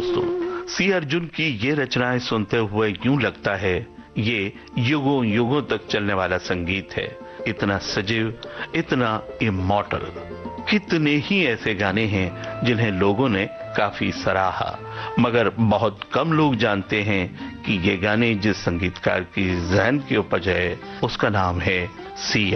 दोस्तों, सी अर्जुन की ये रचनाएं सुनते हुए यूं लगता है ये युगों युगों तक चलने वाला संगीत है। इतना सजीव, इतना इमॉर्टल। कितने ही ऐसे गाने हैं जिन्हें लोगों ने काफी सराहा, मगर बहुत कम लोग जानते हैं कि ये गाने जिस संगीतकार की जहन की उपज है उसका नाम है सी